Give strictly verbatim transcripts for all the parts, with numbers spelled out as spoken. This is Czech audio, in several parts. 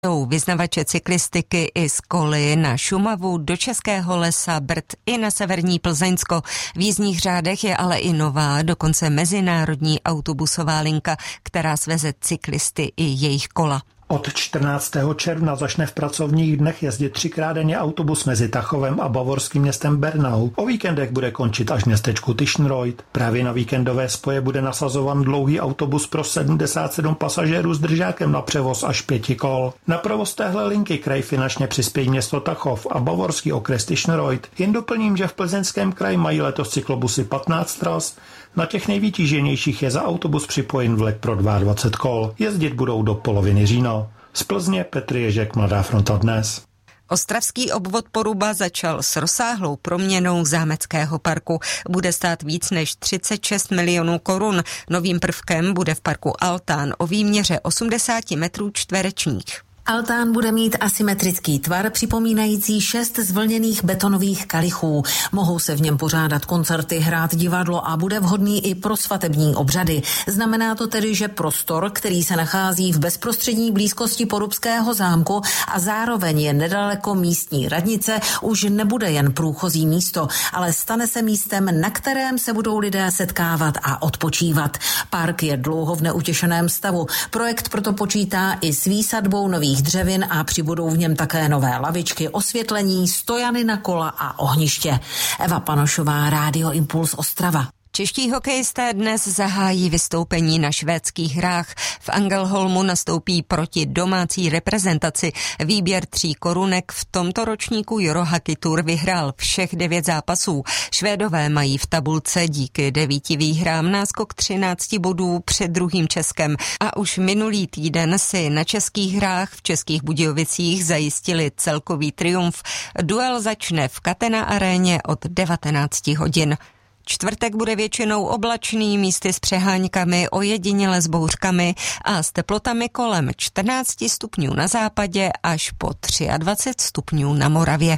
Vyznavače cyklistiky i z Koly na Šumavu, do Českého Lesa, Brd i na severní Plzeňsko. V jízdních řádech je ale i nová, dokonce mezinárodní autobusová linka, která sveze cyklisty i jejich kola. Od čtrnáctého června začne v pracovních dnech jezdit třikrát denně autobus mezi Tachovem a bavorským městem Bernau. O víkendech bude končit až v městečku Tischenreuth. Právě na víkendové spoje bude nasazovan dlouhý autobus pro sedmdesát sedm pasažérů s držákem na převoz až pěti kol. Na provoz téhle linky kraj finančně přispějí město Tachov a bavorský okres Tischenreuth. Jen doplním, že v Plzeňském kraji mají letos cyklobusy patnáct tras. Na těch nejvytíženějších je za autobus připojen vlek pro dvacet dva kol. Jezdit budou do poloviny října. Z Plzně Petr Ježek, Mladá fronta dnes. Ostravský obvod Poruba začal s rozsáhlou proměnou zámeckého parku. Bude stát víc než třicet šest milionů korun. Novým prvkem bude v parku altán o výměře osmdesát metrů čtverečních. Altán bude mít asymetrický tvar připomínající šest zvlněných betonových kalichů. Mohou se v něm pořádat koncerty, hrát divadlo a bude vhodný i pro svatební obřady. Znamená to tedy, že prostor, který se nachází v bezprostřední blízkosti Porubského zámku a zároveň je nedaleko místní radnice, už nebude jen průchozí místo, ale stane se místem, na kterém se budou lidé setkávat a odpočívat. Park je dlouho v neutěšeném stavu. Projekt proto počítá i s výsadbou nových dřevin a přibudou v něm také nové lavičky, osvětlení, stojany na kola a ohniště. Eva Panošová, Rádio Impuls Ostrava. Čeští hokejisté dnes zahájí vystoupení na švédských hrách. V Angelholmu nastoupí proti domácí reprezentaci. Výběr tří korunek v tomto ročníku Euro Hockey Tour vyhrál všech devět zápasů. Švédové mají v tabulce díky devíti výhrám náskok třinácti bodů před druhým Českem. A už minulý týden si na českých hrách v Českých Budějovicích zajistili celkový triumf. Duel začne v Catena aréně od devatenáct hodin. Čtvrtek bude většinou oblačný, místy s přeháňkami, ojediněle s bouřkami a s teplotami kolem čtrnáct stupňů na západě až po dvacet tři stupňů na Moravě.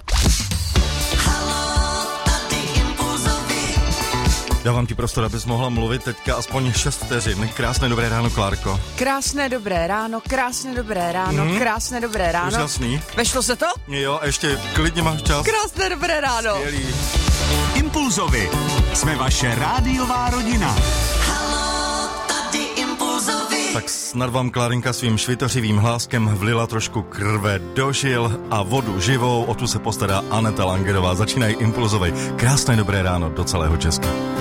Dávám ti prostor, abys mohla mluvit teďka aspoň šest vteřin. Krásné dobré ráno, Klárko. Krásné dobré ráno, krásné dobré ráno, mm. krásné dobré ráno. Úžasný. Vešlo se to? Jo, a ještě klidně máš čas. Krásné dobré ráno. Skvělý. Impulzovi. Jsme vaše rádiová rodina. Haló, tady Impulzovi. Tak snad vám Klárinka svým švitořivým hláskem vlila trošku krve do žil a vodu živou. O tu se postará Aneta Langerová. Začínají Impulzovi. Krásné dobré ráno do celého Česka.